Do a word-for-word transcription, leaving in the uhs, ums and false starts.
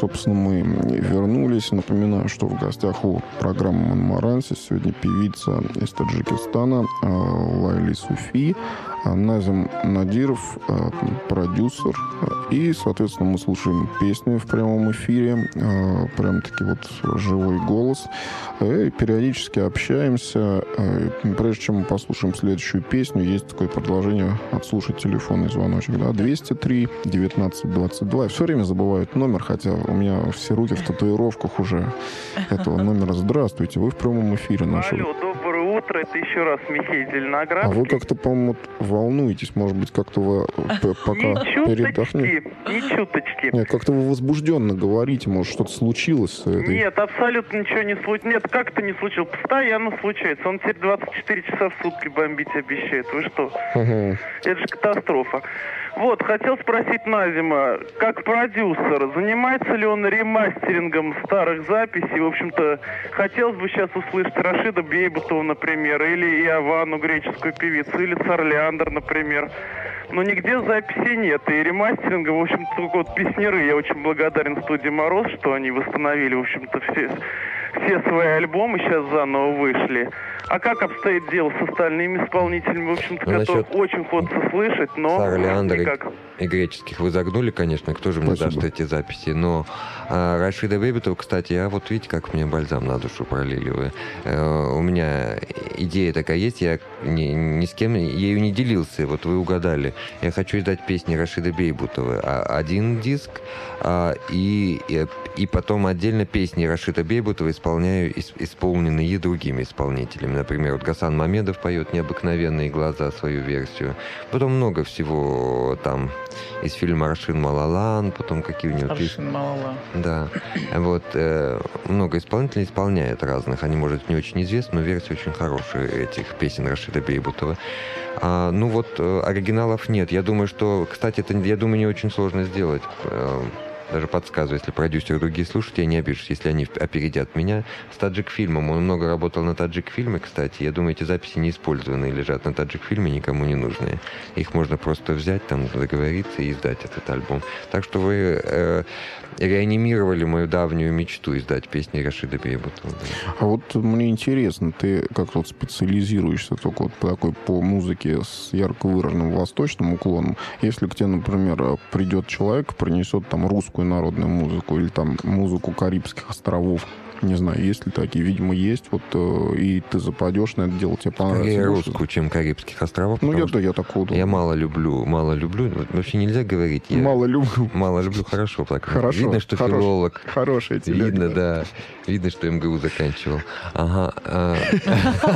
собственно, мы вернулись. Напоминаю, что в гостях у программы «Монмаранси» сегодня певица из Таджикистана Лайли Суфи, Назим Надиров, продюсер. И, соответственно, мы слушаем песни в прямом эфире. Прям-таки вот живой голос. И периодически общаемся. Прежде чем мы послушаем следующую песню, есть такое предложение отслушать телефонный звоночек. Да? двести три девятнадцать двадцать два. Я все время забываю номер, хотя у меня все руки в татуировках уже этого номера. Здравствуйте, вы в прямом эфире нашего. Алло, доброе утро, это еще раз Михей Зеленоградский. А вы как-то, по-моему, волнуетесь, может быть, как-то вы пока передохнете? Ни чуточки. Нет, как-то вы возбужденно говорите, может, что-то случилось? Этой... Нет, абсолютно ничего не случилось. Нет, как-то не случилось. Постоянно случается. Он теперь двадцать четыре часа в сутки бомбить обещает. Вы что? Угу. Это же катастрофа. Вот, хотел спросить Назима, как продюсер, занимается ли он ремастерингом старых записей? В общем-то, хотелось бы сейчас услышать Рашида Бейбутова, например, или Иованну, греческую певицу, или Царляндр, например. Но нигде записей нет. И ремастеринга, в общем-то, только вот песняры. Я очень благодарен студии «Мороз», что они восстановили, в общем-то, все, все свои альбомы сейчас заново вышли. А как обстоит дело с остальными исполнителями, в общем-то, ну, которых очень хочется слышать, но Царляндр никак. И греческих вы загнули, конечно, кто же мне Спасибо. даст эти записи, но а, Рашида Бейбутова, кстати, я вот видите, как мне бальзам на душу пролили вы. А, у меня идея такая есть, я ни, ни с кем ею не делился, вот вы угадали. Я хочу издать песни Рашида Бейбутовой, а, один диск, а, и, и, и потом отдельно песни Рашида Бейбутова исполняю, ис, исполненные другими исполнителями. Например, вот Гасан Мамедов поет «Необыкновенные глаза» свою версию. Потом много всего там из фильма «Аршин Малалан», потом какие у него... «Аршин Малалан». Да. Вот. Э, много исполнителей исполняют разных. Они, может, не очень известны, но версии очень хорошие этих песен Рашида Бейбутова. А, ну вот, э, оригиналов нет. Я думаю, что... Кстати, это, я думаю, не очень сложно сделать. Э, Даже подсказываю, если продюсеры другие слушают, я не обижусь, если они опередят меня. С таджик-фильмом. Он много работал на таджик-фильме, кстати. Я думаю, эти записи не использованные лежат на таджик-фильме, никому не нужные. Их можно просто взять, там, договориться и издать этот альбом. Так что вы э, реанимировали мою давнюю мечту издать песни Рашида Бейбутова. А вот мне интересно, ты как вот специализируешься только вот по такой по музыке с ярко выраженным восточным уклоном. Если к тебе, например, придет человек, принесет там русскую народную музыку или там музыку Карибских островов, не знаю, есть ли такие, видимо, есть, вот, и ты западешь на это дело, тебе понравится. Скорее русскую, чем Карибских островов. Ну, я, да, я такого думаю. Я мало люблю, мало люблю, вообще нельзя говорить. Я мало люблю. Мало люблю, хорошо. Так. Хорошо. Видно, что хорош, филолог. Хорошая телега. Видно, да. Видно, что эм гэ у заканчивал. Ага.